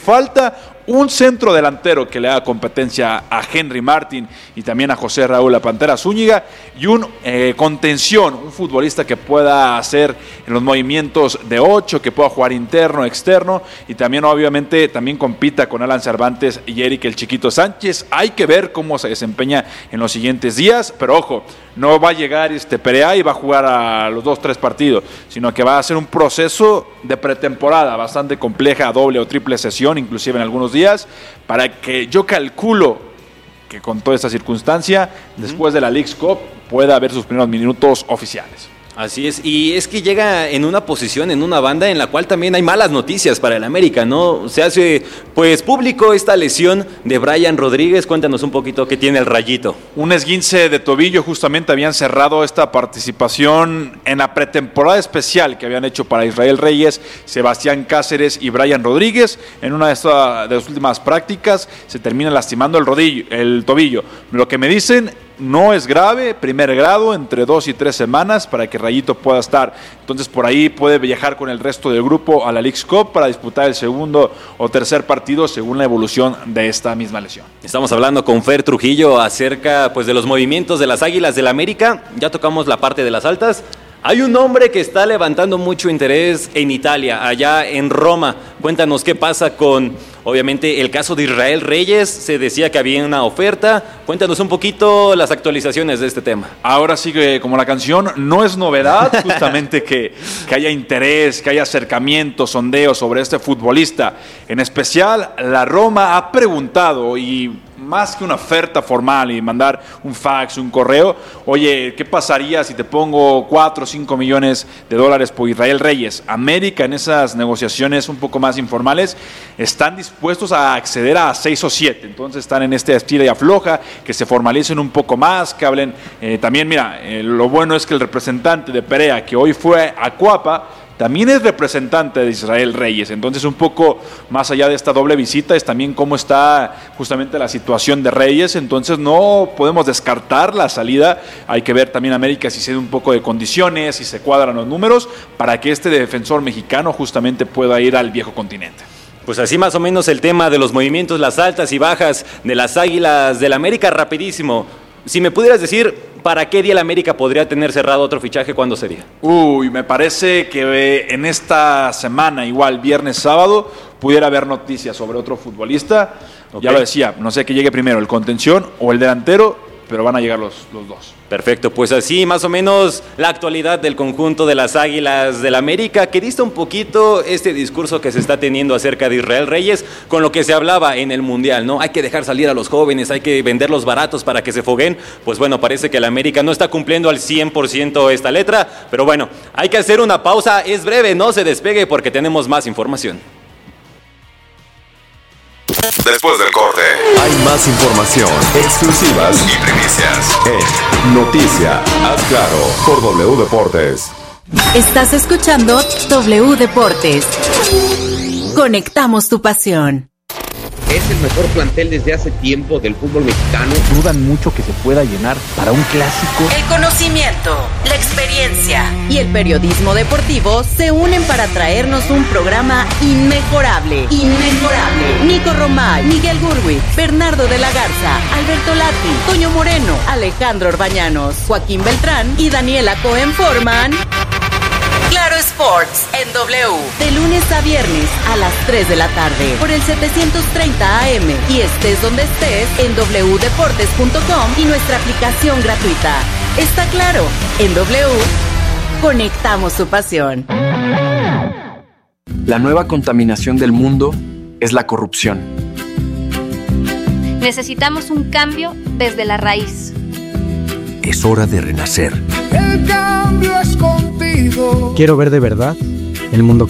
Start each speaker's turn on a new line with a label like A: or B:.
A: falta un centro delantero que le haga competencia a Henry Martin y también a José Raúl La Pantera Zúñiga, y un contención, un futbolista que pueda hacer en los movimientos de 8, que pueda jugar interno, externo, y también obviamente también compita con Alan Cervantes y Eric el Chiquito Sánchez. Hay que ver cómo se desempeña en los siguientes días, pero ojo, no va a llegar Perea y va a jugar a los 2-3 partidos, sino que va a ser un proceso de pretemporada bastante compleja, doble o triple sesión, inclusive en algunos días, para que yo calculo que con toda esta circunstancia, después de la Leagues Cup, pueda haber sus primeros minutos oficiales.
B: Así es, y es que llega en una posición, en una banda en la cual también hay malas noticias para el América, ¿no? Se hace pues público esta lesión de Brian Rodríguez. Cuéntanos un poquito qué tiene el Rayito.
A: Un esguince de tobillo, justamente habían cerrado esta participación en la pretemporada especial que habían hecho para Israel Reyes, Sebastián Cáceres y Brian Rodríguez. En una de las últimas prácticas se termina lastimando el tobillo. Lo que me dicen, no es grave, primer grado, entre 2 y 3 semanas para que Rayito pueda estar. Entonces por ahí puede viajar con el resto del grupo a la Leagues Cup para disputar el segundo o tercer partido según la evolución de esta misma lesión.
B: Estamos hablando con Fer Trujillo acerca pues de los movimientos de las Águilas del América. Ya tocamos la parte de las altas. Hay un hombre que está levantando mucho interés en Italia, allá en Roma. Cuéntanos qué pasa con, obviamente, el caso de Israel Reyes. Se decía que había una oferta. Cuéntanos un poquito las actualizaciones de este tema.
A: Ahora sí que, como la canción, no es novedad justamente que haya interés, que haya acercamiento, sondeo sobre este futbolista. En especial, la Roma ha preguntado, y más que una oferta formal y mandar un fax, un correo, oye, ¿qué pasaría si te pongo 4 o 5 millones de dólares por Israel Reyes? América, en esas negociaciones un poco más informales, están dispuestos a acceder a 6 o 7, entonces están en este estira y afloja, que se formalicen un poco más, que hablen, también mira, lo bueno es que el representante de Perea, que hoy fue a Cuapa, también es representante de Israel Reyes. Entonces, un poco más allá de esta doble visita, es también cómo está justamente la situación de Reyes. Entonces, no podemos descartar la salida. Hay que ver también América si se da un poco de condiciones, si se cuadran los números, para que este defensor mexicano justamente pueda ir al viejo continente.
B: Pues así más o menos el tema de los movimientos, las altas y bajas de las Águilas del América. Rapidísimo, si me pudieras decir, ¿para qué día el América podría tener cerrado otro fichaje? ¿Cuándo sería?
A: Me parece que en esta semana, igual viernes, sábado, pudiera haber noticias sobre otro futbolista. Okay. Ya lo decía, no sé qué llegue primero, el contención o el delantero, pero van a llegar los dos.
B: Perfecto, pues así más o menos la actualidad del conjunto de las Águilas del América, que dista un poquito este discurso que se está teniendo acerca de Israel Reyes con lo que se hablaba en el Mundial, ¿no? Hay que dejar salir a los jóvenes, hay que venderlos baratos para que se foguen. Pues bueno, parece que el América no está cumpliendo al 100% esta letra, pero bueno, hay que hacer una pausa, es breve, no se despegue porque tenemos más información.
C: Después del corte, hay más información, exclusivas y primicias en Noticia Haz Claro por W Deportes.
D: Estás escuchando W Deportes. Conectamos tu pasión.
E: Es el mejor plantel desde hace tiempo del fútbol mexicano.
F: Dudan mucho que se pueda llenar para un clásico.
D: El conocimiento, la experiencia y el periodismo deportivo se unen para traernos un programa inmejorable. Nico Romay, Miguel Gurwitz, Bernardo de la Garza, Alberto Lati, Toño Moreno, Alejandro Orbañanos, Joaquín Beltrán y Daniela Cohen forman Claro Sports en W, de lunes a viernes a las 3 de la tarde por el 730 AM y estés donde estés en wdeportes.com y nuestra aplicación gratuita. Está claro, en W conectamos su pasión.
F: La nueva contaminación del mundo es la corrupción.
G: Necesitamos un cambio desde la raíz.
H: Es hora de renacer.
I: El cambio es contigo.
J: Quiero ver de verdad el mundo